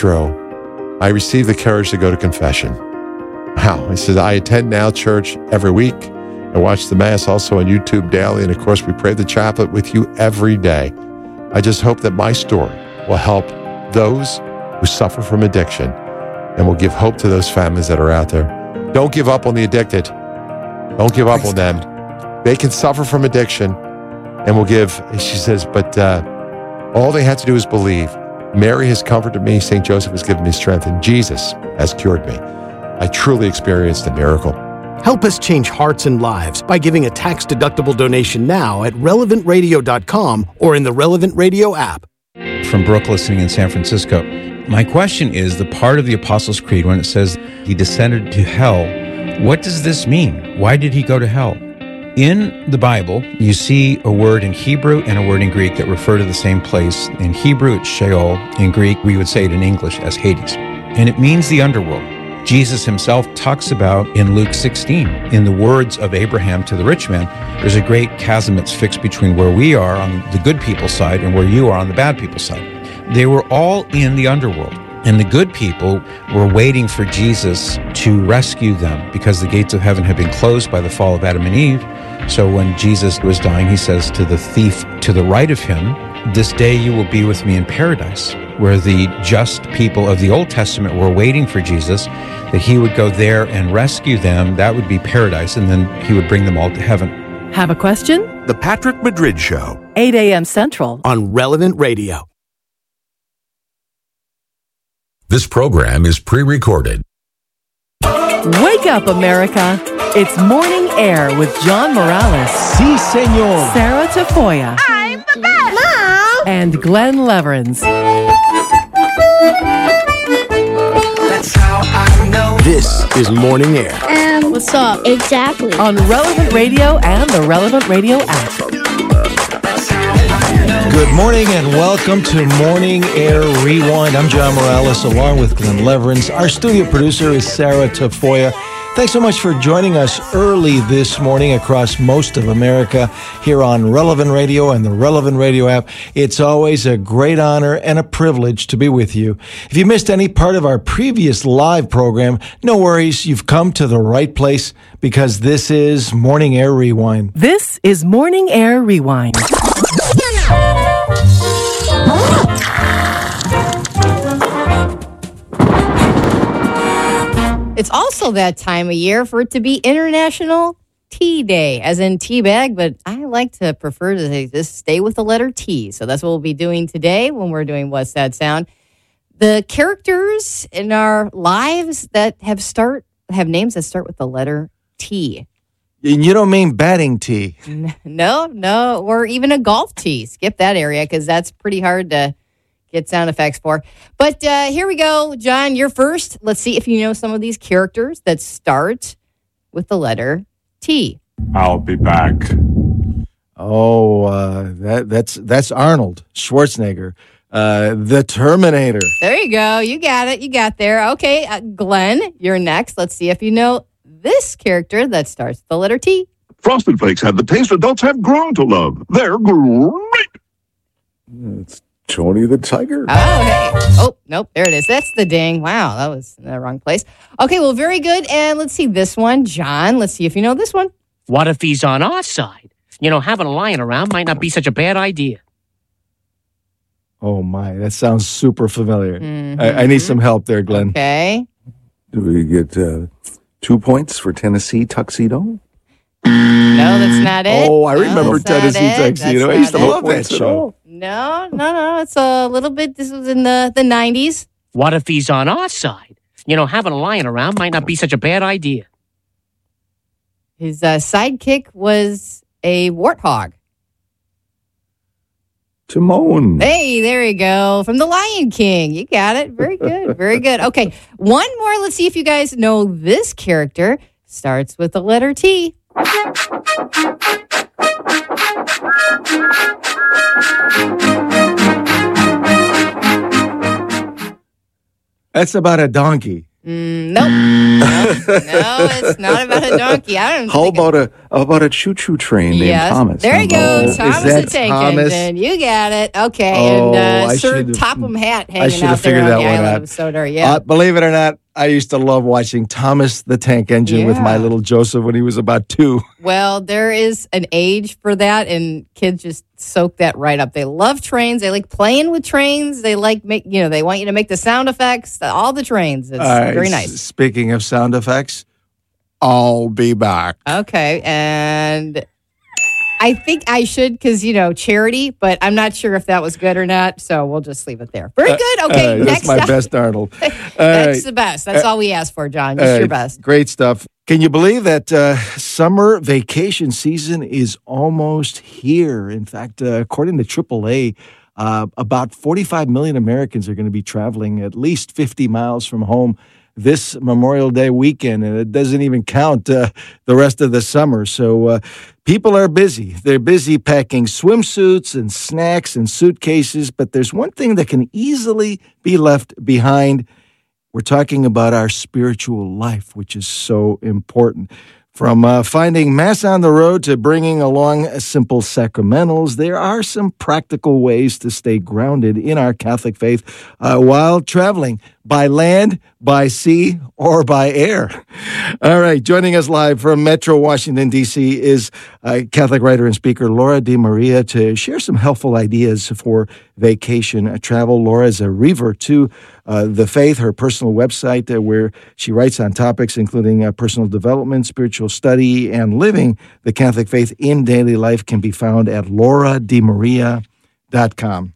Speaker 12: Drew, I received the courage to go to confession. Wow. He says, I attend Now Church every week. I watch the Mass also on YouTube daily. And of course, we pray the chaplet with you every day. I just hope that my story will help those who suffer from addiction and will give hope to those families that are out there. Don't give up on the addicted. Don't give up on them. They can suffer from addiction and will give, she says, but uh, all they have to do is believe. Mary has comforted me. Saint Joseph has given me strength, and Jesus has cured me. I truly experienced a miracle.
Speaker 6: Help us change hearts and lives by giving a tax-deductible donation now at relevant radio dot com or in the Relevant Radio app.
Speaker 18: From Brooke, listening in San Francisco. My question is, the part of the Apostles' Creed when it says he descended to hell, what does this mean? Why did he go to hell? In the Bible, you see a word in Hebrew and a word in Greek that refer to the same place. In Hebrew, it's Sheol. In Greek, we would say it in English as Hades. And it means the underworld. Jesus himself talks about in Luke sixteen, in the words of Abraham to the rich man, there's a great chasm that's fixed between where we are on the good people's side and where you are on the bad people's side. They were all in the underworld. And the good people were waiting for Jesus to rescue them because the gates of heaven had been closed by the fall of Adam and Eve. So when Jesus was dying, he says to the thief to the right of him, this day you will be with me in paradise, where the just people of the Old Testament were waiting for Jesus, that he would go there and rescue them. That would be paradise, and then he would bring them all to heaven.
Speaker 10: Have a question?
Speaker 6: The Patrick Madrid Show.
Speaker 10: eight a.m. Central.
Speaker 6: On Relevant Radio.
Speaker 17: This program is pre-recorded.
Speaker 10: Wake up, America. It's Morning Air with John Morales.
Speaker 19: Si, senor.
Speaker 10: Sarah Tafoya.
Speaker 20: I'm the best. Mom.
Speaker 10: And Glenn Leverins.
Speaker 20: That's how I know.
Speaker 6: This is Morning Air.
Speaker 20: Um, what's up? Exactly.
Speaker 10: On Relevant Radio and the Relevant Radio app.
Speaker 19: Good morning and welcome to Morning Air Rewind. I'm John Morales along with Glenn Leverins. Our studio producer is Sarah Tafoya. Thanks so much for joining us early this morning across most of America here on Relevant Radio and the Relevant Radio app. It's always a great honor and a privilege to be with you. If you missed any part of our previous live program, no worries. You've come to the right place because this is Morning Air Rewind.
Speaker 10: This is Morning Air Rewind.
Speaker 21: It's also that time of year for it to be International Tea Day, as in tea bag, but I like to prefer to say, just stay with the letter T. So that's what we'll be doing today when we're doing What's That Sound. The characters in our lives that have start have names that start with the letter T.
Speaker 19: And you don't mean batting tea.
Speaker 21: No, no, or even a golf tee. Skip that area because that's pretty hard to get sound effects for. But uh, here we go. John, you're first. Let's see if you know some of these characters that start with the letter T.
Speaker 11: I'll be back.
Speaker 19: Oh, uh, that that's that's Arnold Schwarzenegger, uh, the Terminator.
Speaker 21: There you go. You got it. You got there. Okay, uh, Glenn, you're next. Let's see if you know this character that starts with the letter T.
Speaker 22: Frosted Flakes have the taste adults have grown to love. They're great.
Speaker 11: It's Tony the Tiger.
Speaker 21: Oh, hey. Oh, nope. There it is. That's the ding. Wow, that was in the wrong place. Okay, well, very good. And let's see this one. John, let's see if you know this one.
Speaker 23: What if he's on our side? You know, having a lion around might not be such a bad idea.
Speaker 19: Oh, my. That sounds super familiar.
Speaker 21: Mm-hmm.
Speaker 19: I, I need some help there, Glenn.
Speaker 21: Okay.
Speaker 11: Do we get uh, two points for Tennessee Tuxedo?
Speaker 21: No, that's not it.
Speaker 19: Oh, I remember
Speaker 21: no,
Speaker 19: Tennessee Tuxedo. I used to love that show.
Speaker 21: No, no, no. It's a little bit, this was in the, the nineties.
Speaker 23: What if he's on our side? You know, having a lion around might not be such a bad idea.
Speaker 21: His uh, sidekick was a warthog.
Speaker 11: Timon.
Speaker 21: Hey, there you go. From The Lion King. You got it. Very good. Very good. Okay, one more. Let's see if you guys know this character. Starts with the letter T.
Speaker 19: That's about a donkey.
Speaker 21: Mm, nope. no, no, it's not about a donkey. I don't
Speaker 11: How
Speaker 21: think
Speaker 11: about a how about a choo choo train named
Speaker 21: Yes.
Speaker 11: Thomas?
Speaker 21: There you go.
Speaker 11: Oh,
Speaker 21: Thomas the Tank
Speaker 19: Thomas?
Speaker 21: Engine. You got it. Okay.
Speaker 19: Oh,
Speaker 21: and uh,
Speaker 19: I
Speaker 21: Sir
Speaker 19: should've-
Speaker 21: Topham Hat
Speaker 19: I
Speaker 21: hanging
Speaker 19: should
Speaker 21: out
Speaker 19: have
Speaker 21: there
Speaker 19: figured
Speaker 21: on
Speaker 19: that
Speaker 21: the
Speaker 19: one
Speaker 21: island
Speaker 19: out.
Speaker 21: of Sodor. Yeah.
Speaker 19: Uh, believe it or not, I used to love watching Thomas the Tank Engine with my
Speaker 21: Yeah.
Speaker 19: little Joseph when he was about two.
Speaker 21: Well, there is an age for that, and kids just soak that right up. They love trains. They like playing with trains. They like make you know. They want you to make the sound effects. All the trains. It's
Speaker 19: All right,
Speaker 21: very
Speaker 19: s-
Speaker 21: nice.
Speaker 19: Speaking of sound effects, I'll be back.
Speaker 21: Okay, and I think I should because you know charity, but I'm not sure if that was good or not. So we'll just leave it there. Very good. Okay,
Speaker 19: Uh,
Speaker 21: next
Speaker 19: that's my
Speaker 21: up.
Speaker 19: best Arnold. All
Speaker 21: That's
Speaker 19: right.
Speaker 21: the best. That's
Speaker 19: Uh,
Speaker 21: all we ask for, John.
Speaker 19: All
Speaker 21: Just your
Speaker 19: right,
Speaker 21: best.
Speaker 19: Great stuff. Can you believe that uh, summer vacation season is almost here? In fact, uh, according to triple A, uh, about forty-five million Americans are going to be traveling at least fifty miles from home this Memorial Day weekend, and it doesn't even count uh, the rest of the summer. So uh, people are busy. They're busy packing swimsuits and snacks and suitcases, but there's one thing that can easily be left behind. We're talking about our spiritual life, which is so important. From uh, finding Mass on the road to bringing along simple sacramentals, there are some practical ways to stay grounded in our Catholic faith uh, while traveling by land, by sea, or by air. All right, joining us live from Metro Washington, D C is uh, Catholic writer and speaker Laura DiMaria to share some helpful ideas for vacation travel. Laura is a revert to uh, the faith, her personal website uh, where she writes on topics including uh, personal development, spiritual study, and living the Catholic faith in daily life can be found at laura di maria dot com.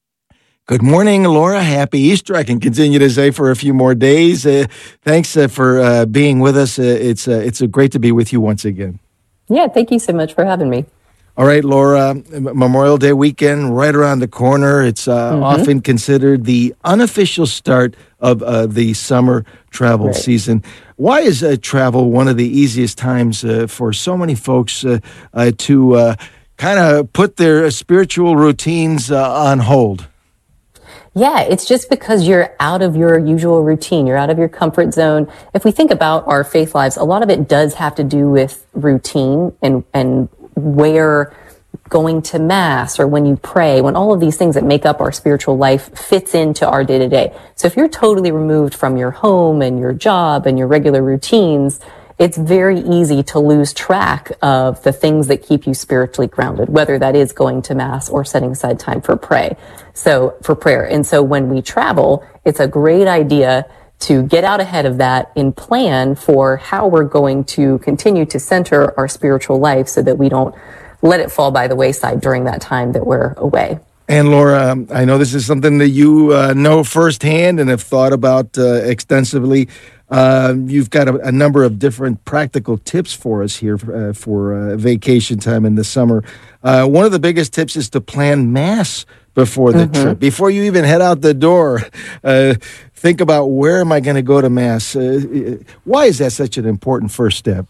Speaker 19: Good morning, Laura. Happy Easter. I can continue to say for a few more days. Uh, thanks uh, for uh, being with us. Uh, it's uh, it's uh, great to be with you once again.
Speaker 24: Yeah, thank you so much for having me.
Speaker 19: All right, Laura, Memorial Day weekend right around the corner. It's uh,
Speaker 24: Mhm.
Speaker 19: often considered the unofficial start of uh, the summer travel
Speaker 24: Right.
Speaker 19: season. Why is uh, travel one of the easiest times uh, for so many folks uh, uh, to uh, kind of put their spiritual routines uh, on hold?
Speaker 24: Yeah, it's just because you're out of your usual routine. You're out of your comfort zone. If we think about our faith lives, a lot of it does have to do with routine and, and where going to mass or when you pray, when all of these things that make up our spiritual life fits into our day to day. So if you're totally removed from your home and your job and your regular routines, it's very easy to lose track of the things that keep you spiritually grounded, whether that is going to mass or setting aside time for pray. So for prayer. And so when we travel, it's a great idea to get out ahead of that and plan for how we're going to continue to center our spiritual life so that we don't let it fall by the wayside during that time that we're away.
Speaker 19: And Laura, um, I know this is something that you uh, know firsthand and have thought about uh, extensively. Uh, you've got a, a number of different practical tips for us here uh, for uh, vacation time in the summer. Uh, one of the biggest tips is to plan Mass before the
Speaker 24: Mm-hmm.
Speaker 19: trip. Before you even head out the door, uh, think about where am I going to go to Mass? Uh, why is that such an important first step?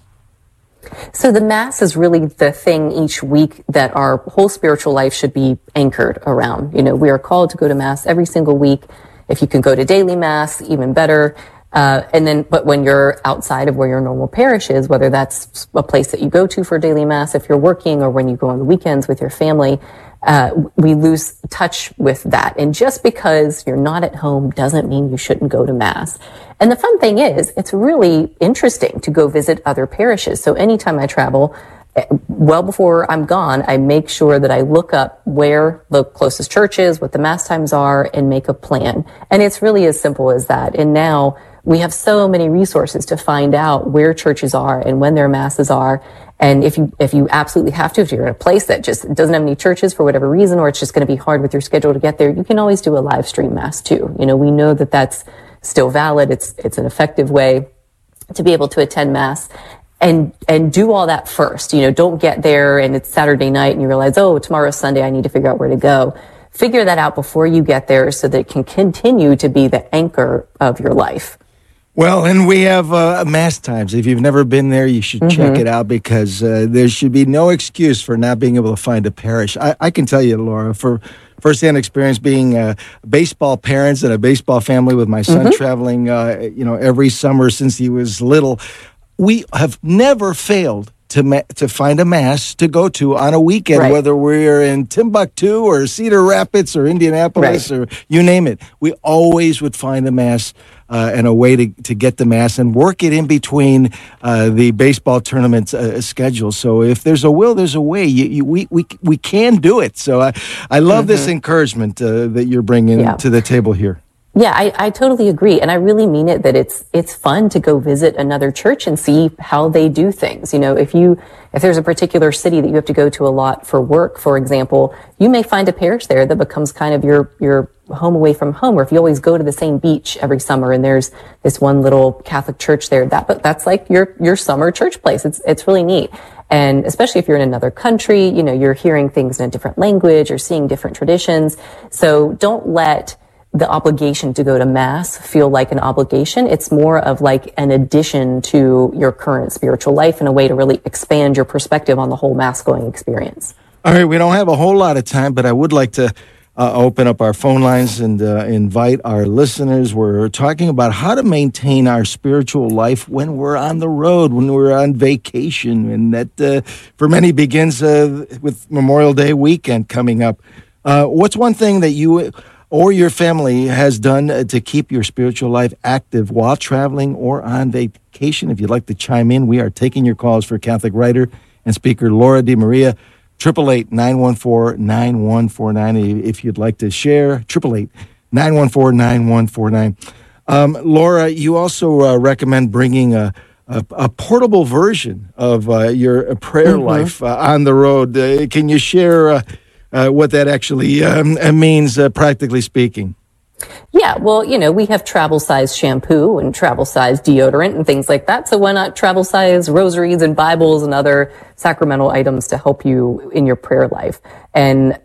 Speaker 24: So the Mass is really the thing each week that our whole spiritual life should be anchored around. You know, we are called to go to Mass every single week. If you can go to daily Mass, even better. Uh, and then, but when you're outside of where your normal parish is, whether that's a place that you go to for daily Mass, if you're working, or when you go on the weekends with your family, uh, we lose touch with that. And just because you're not at home doesn't mean you shouldn't go to Mass. And the fun thing is, it's really interesting to go visit other parishes. So anytime I travel, well before I'm gone, I make sure that I look up where the closest church is, what the Mass times are, and make a plan. And it's really as simple as that. And now we have so many resources to find out where churches are and when their Masses are. And if you, if you absolutely have to, if you're in a place that just doesn't have any churches for whatever reason, or it's just going to be hard with your schedule to get there, you can always do a live stream Mass too. You know, we know that that's still valid. It's, it's an effective way to be able to attend Mass. And, and do all that first. You know, don't get there and it's Saturday night and you realize, oh, tomorrow's Sunday, I need to figure out where to go. Figure that out before you get there so that it can continue to be the anchor of your life.
Speaker 19: Well, and we have uh, Mass times. If you've never been there, you should
Speaker 24: Mm-hmm.
Speaker 19: check it out because uh, there should be no excuse for not being able to find a parish. I, I can tell you, Laura, for firsthand experience being uh, baseball parents and a baseball family with my son
Speaker 24: Mhm.
Speaker 19: traveling, uh, you know, every summer since he was little, we have never failed to ma- to find a Mass to go to on a weekend,
Speaker 24: Right.
Speaker 19: whether we're in Timbuktu or Cedar Rapids or Indianapolis
Speaker 24: Right.
Speaker 19: or you name it. We always would find a Mass uh, and a way to, to get the Mass and work it in between uh, the baseball tournament uh, schedule. So if there's a will, there's a way. You, you, we, we, we can do it. So I, I love this
Speaker 24: Mhm.
Speaker 19: encouragement uh, that you're bringing
Speaker 24: Yeah.
Speaker 19: to the table here.
Speaker 24: Yeah, I, I totally agree. And I really mean it that it's, it's fun to go visit another church and see how they do things. You know, if you, if there's a particular city that you have to go to a lot for work, for example, you may find a parish there that becomes kind of your, your home away from home. Or if you always go to the same beach every summer and there's this one little Catholic church there, that, but that's like your, your summer church place. It's, it's really neat. And especially if you're in another country, you know, you're hearing things in a different language or seeing different traditions. So don't let the obligation to go to Mass feel like an obligation. It's more of like an addition to your current spiritual life and a way to really expand your perspective on the whole Mass going experience.
Speaker 19: All right, we don't have a whole lot of time, but I would like to uh, open up our phone lines and uh, invite our listeners. We're talking about how to maintain our spiritual life when we're on the road, when we're on vacation, and that uh, for many begins uh, with Memorial Day weekend coming up. Uh, what's one thing that you or your family has done uh, to keep your spiritual life active while traveling or on vacation? If you'd like to chime in, we are taking your calls for Catholic writer and speaker Laura DiMaria. eight eight eight, nine one four, nine one four nine if you'd like to share. eight eight eight, nine one four, nine one four nine. Um, Laura, you also uh, recommend bringing a, a, a portable version of uh, your prayer
Speaker 24: Mhm.
Speaker 19: life uh, on the road. Uh, can you share uh, uh, what that actually um, means, uh, practically speaking?
Speaker 24: Yeah, well, you know, we have travel size shampoo and travel size deodorant and things like that. So why not travel size rosaries and Bibles and other sacramental items to help you in your prayer life? And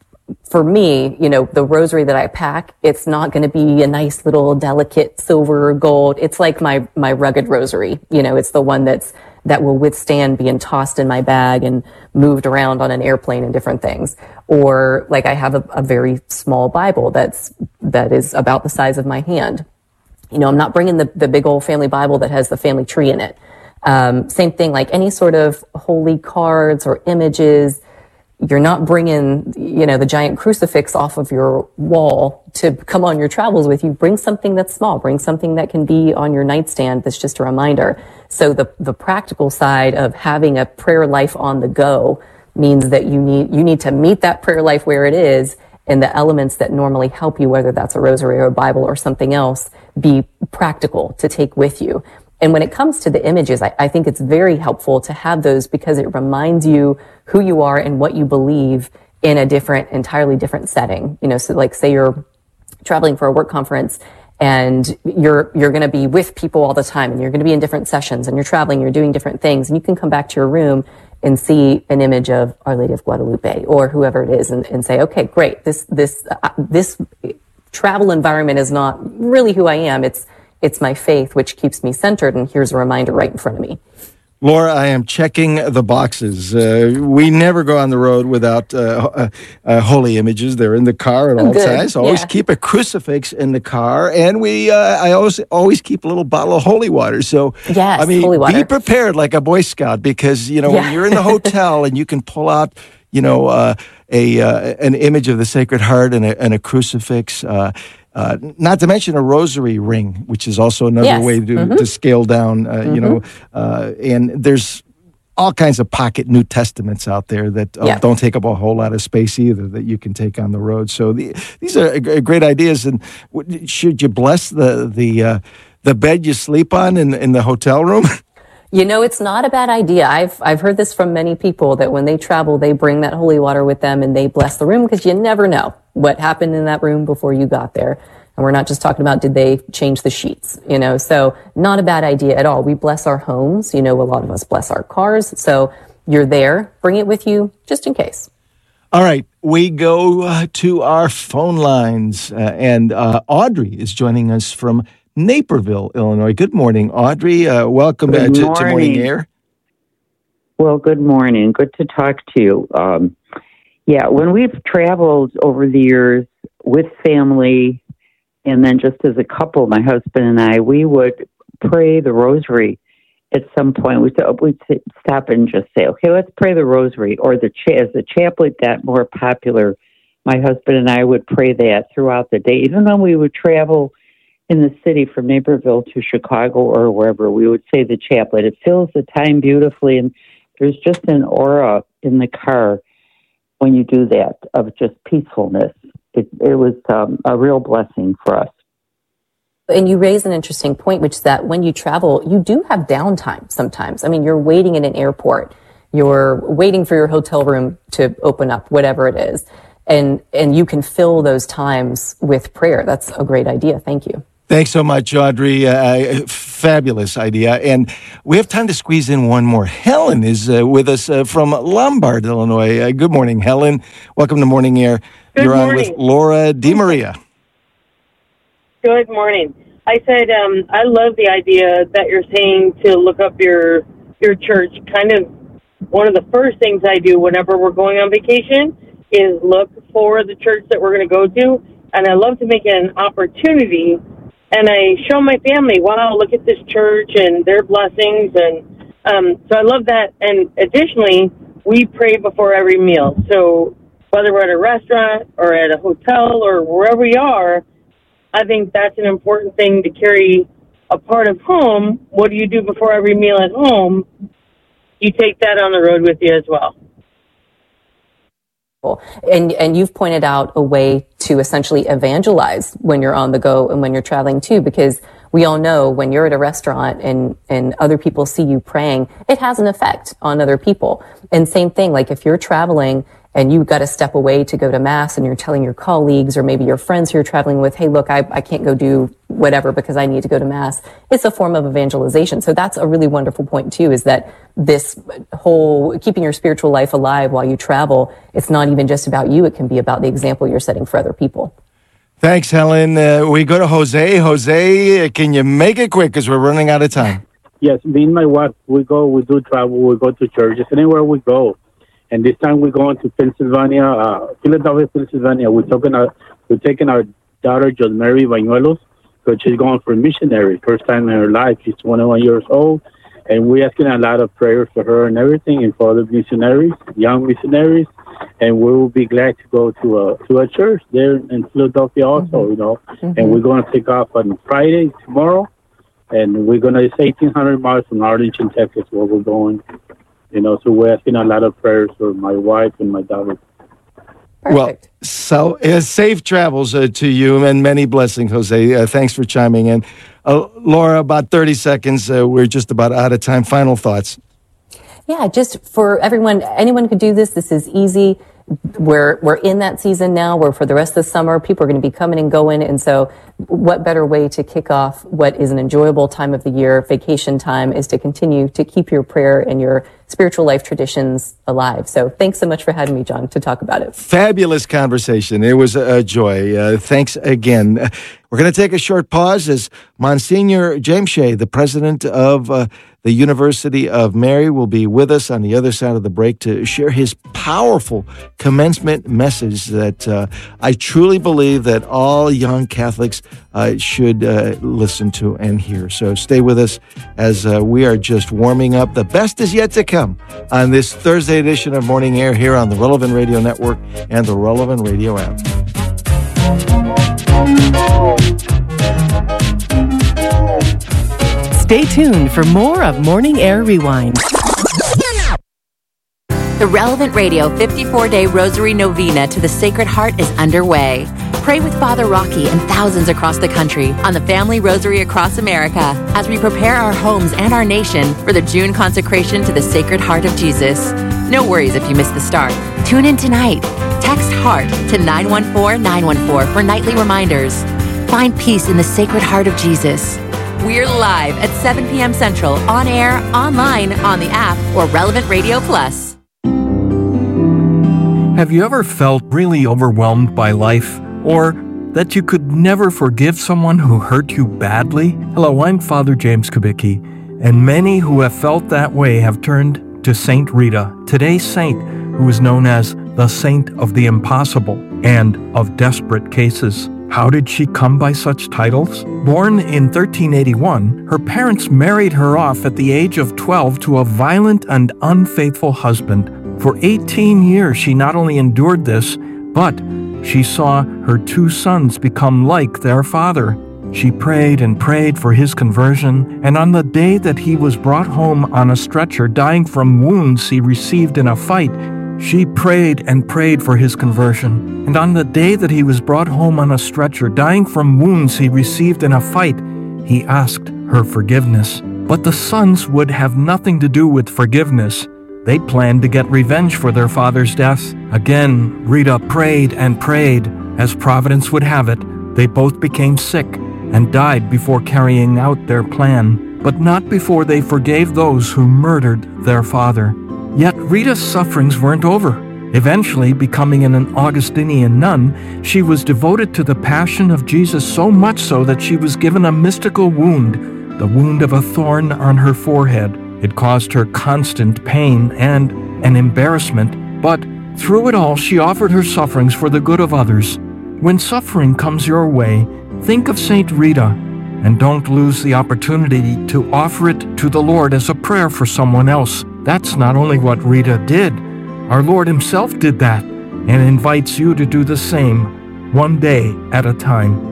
Speaker 24: for me, you know, the rosary that I pack, it's not going to be a nice little delicate silver or gold. It's like my, my rugged rosary. You know, it's the one that's that will withstand being tossed in my bag and moved around on an airplane and different things. Or like I have a, a very small Bible that's, that is about the size of my hand. You know, I'm not bringing the, the big old family Bible that has the family tree in it. Um, same thing, like any sort of holy cards or images. You're not bringing, you know, the giant crucifix off of your wall to come on your travels with you. Bring something that's small. Bring something that can be on your nightstand that's just a reminder. So the, the practical side of having a prayer life on the go means that you need, you need to meet that prayer life where it is, and the elements that normally help you, whether that's a rosary or a Bible or something else, be practical to take with you. And when it comes to the images, I, I think it's very helpful to have those because it reminds you who you are and what you believe in a different, entirely different setting. You know, so like say you're traveling for a work conference and you're, you're going to be with people all the time and you're going to be in different sessions and you're traveling, you're doing different things, and you can come back to your room and see an image of Our Lady of Guadalupe or whoever it is and, and say, okay, great. This, this, uh, this travel environment is not really who I am. It's, It's my faith, which keeps me centered, and here's a reminder right in front of me.
Speaker 19: Laura, I am checking the boxes. Uh, we never go on the road without uh, uh, uh, holy images. They're in the car at all
Speaker 24: Good.
Speaker 19: times. Always
Speaker 24: Yeah.
Speaker 19: keep a crucifix in the car, and we. Uh, I always always keep a little bottle of holy water. So,
Speaker 24: Yes,
Speaker 19: I mean,
Speaker 24: holy water.
Speaker 19: be prepared like a Boy Scout, because you know
Speaker 24: Yeah.
Speaker 19: when you're in the hotel and you can pull out, you know, uh, a uh, an image of the Sacred Heart and a, and a crucifix. Uh, Uh, not to mention a rosary ring, which is also another
Speaker 24: Yes.
Speaker 19: way to,
Speaker 24: Mhm.
Speaker 19: to scale down, uh,
Speaker 24: Mhm.
Speaker 19: you know, uh, and there's all kinds of pocket New Testaments out there that uh,
Speaker 24: Yeah.
Speaker 19: don't take up a whole lot of space either that you can take on the road. So the, these are g- great ideas. And w- should you bless the the uh, the bed you sleep on in, in the hotel room?
Speaker 24: You know, it's not a bad idea. I've I've heard this from many people that when they travel, they bring that holy water with them and they bless the room because you never know what happened in that room before you got there. And we're not just talking about did they change the sheets, you know, so not a bad idea at all. We bless our homes. You know, a lot of us bless our cars. So you're there. Bring it with you just in case.
Speaker 19: All right, we go uh, to our phone lines, uh, and uh, Audrey is joining us from Naperville, Illinois. Good morning, Audrey. Uh, welcome uh,
Speaker 5: Good
Speaker 19: to, to
Speaker 5: morning.
Speaker 19: Morning Air.
Speaker 5: Well, good morning. Good to talk to you. Um, yeah, when we've traveled over the years with family, and then just as a couple, my husband and I, we would pray the rosary at some point. We'd, we'd stop and just say, okay, let's pray the rosary. Or the cha- as the chaplet got more popular, my husband and I would pray that throughout the day. Even when we would travel in the city from Naperville to Chicago or wherever, we would say the chaplet. It fills the time beautifully, and there's just an aura in the car when you do that of just peacefulness. It, it was um, a real blessing for us.
Speaker 24: And you raise an interesting point, which is that when you travel, you do have downtime sometimes. I mean, you're waiting in an airport, you're waiting for your hotel room to open up, whatever it is. And, and you can fill those times with prayer. That's a great idea. Thank you.
Speaker 19: Thanks so much, Audrey. Uh, fabulous idea. And we have time to squeeze in one more. Helen is uh, with us uh, from Lombard, Illinois. Uh, good morning, Helen. Welcome to Morning Air.
Speaker 7: Good
Speaker 19: You're
Speaker 7: morning.
Speaker 19: on with Laura DiMaria.
Speaker 7: Good morning. I said um, I love the idea that you're saying to look up your your church. Kind of one of the first things I do whenever we're going on vacation is look for the church that we're going to go to, and I love to make it an opportunity. And I show my family, wow, look at this church and their blessings, and um, so I love that. And additionally, we pray before every meal. So whether we're at a restaurant or at a hotel or wherever we are, I think that's an important thing to carry a part of home. What do you do before every meal at home? You take that on the road with you as well.
Speaker 24: And and you've pointed out a way to essentially evangelize when you're on the go and when you're traveling too, because we all know when you're at a restaurant and, and other people see you praying, it has an effect on other people. And same thing, like if you're traveling and you've got to step away to go to mass and you're telling your colleagues or maybe your friends who you're traveling with, hey, look, I, I can't go do whatever because I need to go to mass. It's a form of evangelization. So that's a really wonderful point too, is that this whole keeping your spiritual life alive while you travel, it's not even just about you. It can be about the example you're setting for other people.
Speaker 19: Thanks, Helen. Uh, we go to Jose. Jose, can you make it quick because we're running out of time?
Speaker 3: yes, me and my wife, we go, we do travel, we go to churches, anywhere we go. And this time we're going to Pennsylvania, uh, Philadelphia, Pennsylvania. We're taking our, we're taking our daughter, John Mary Bañuelos, because she's going for missionary, first time in her life. She's twenty-one years old. And we're asking a lot of prayers for her and everything, and for other missionaries, young missionaries. And we will be glad to go to a to a church there in Philadelphia also, mm-hmm. you know. Mm-hmm. And we're going to take off on Friday, tomorrow. And we're going to, it's eighteen hundred miles from Arlington, Texas, where we're going. You know, so we're asking a lot of prayers for my wife and my daughter.
Speaker 21: Perfect.
Speaker 19: Well, so uh, safe travels uh, to you and many blessings, Jose. Uh, thanks for chiming in. Uh, Laura, about thirty seconds. Uh, we're just about out of time. Final thoughts.
Speaker 24: Yeah, just for everyone, anyone could do this. This is easy. We're we're in that season now where for the rest of the summer, people are going to be coming and going. And so what better way to kick off what is an enjoyable time of the year, vacation time, is to continue to keep your prayer and your spiritual life traditions alive. So thanks so much for having me, John, to talk about it.
Speaker 19: Fabulous conversation. It was a joy. Uh, thanks again. We're going to take a short pause as Monsignor James Shea, the president of uh, the University of Mary, will be with us on the other side of the break to share his powerful commencement message that uh, I truly believe that all young Catholics uh, should uh, listen to and hear. So stay with us as uh, we are just warming up. The best is yet to come on this Thursday edition of Morning Air here on the Relevant Radio Network and the Relevant Radio app.
Speaker 10: Stay tuned for more of Morning Air Rewind.
Speaker 8: The Relevant Radio fifty-four day Rosary Novena to the Sacred Heart is underway. Pray with Father Rocky and thousands across the country on the Family Rosary across America as we prepare our homes and our nation for the June consecration to the Sacred Heart of Jesus. No worries if you missed the start. Tune in tonight. Text HEART to nine one four nine one four for nightly reminders. Find peace in the Sacred Heart of Jesus. We're live at seven p.m. Central, on air, online, on the app, or Relevant Radio Plus.
Speaker 13: Have you ever felt really overwhelmed by life, or that you could never forgive someone who hurt you badly? Hello, I'm Father James Kubicki, and many who have felt that way have turned to Saint Rita, today's saint, who is known as the Saint of the Impossible and of Desperate Cases. How did she come by such titles? Born in thirteen eighty-one, her parents married her off at the age of twelve to a violent and unfaithful husband. For eighteen years, she not only endured this, but she saw her two sons become like their father. She prayed and prayed for his conversion, and on the day that he was brought home on a stretcher, dying from wounds he received in a fight, she prayed and prayed for his conversion. And on the day that he was brought home on a stretcher, dying from wounds he received in a fight, he asked her forgiveness. But the sons would have nothing to do with forgiveness. They planned to get revenge for their father's death. Again, Rita prayed and prayed. As Providence would have it, they both became sick and died before carrying out their plan, but not before they forgave those who murdered their father. Yet Rita's sufferings weren't over. Eventually, becoming an Augustinian nun, she was devoted to the Passion of Jesus, so much so that she was given a mystical wound, the wound of a thorn on her forehead. It caused her constant pain and an embarrassment, but through it all, she offered her sufferings for the good of others. When suffering comes your way, think of Saint Rita, and don't lose the opportunity to offer it to the Lord as a prayer for someone else. That's not only what Rita did. Our Lord himself did that, and invites you to do the same, one day at a time.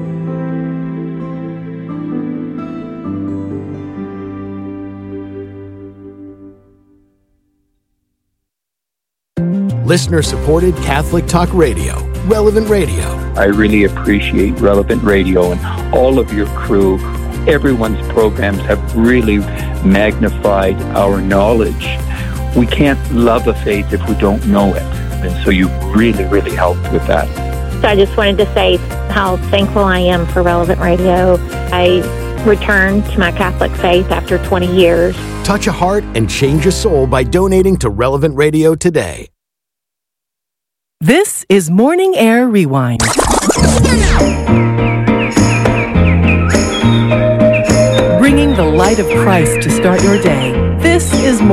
Speaker 6: Listener-supported Catholic Talk Radio, Relevant Radio.
Speaker 14: I really appreciate Relevant Radio and all of your crew. Everyone's programs have really magnified our knowledge. We can't love a faith if we don't know it. And so you really, really helped with that.
Speaker 25: So I just wanted to say how thankful I am for Relevant Radio. I returned to my Catholic faith after twenty years.
Speaker 6: Touch a heart and change a soul by donating to Relevant Radio today.
Speaker 10: This is Morning Air Rewind. Bringing the light of Christ to start your day. This is